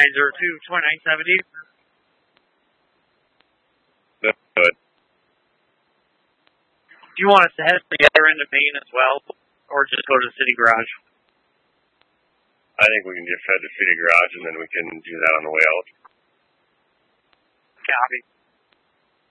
902-2970. Good. Do you want us to head to the other end of Maine as well, or just go to the city garage? I think we can just head to city garage, and then we can do that on the way out. Copy.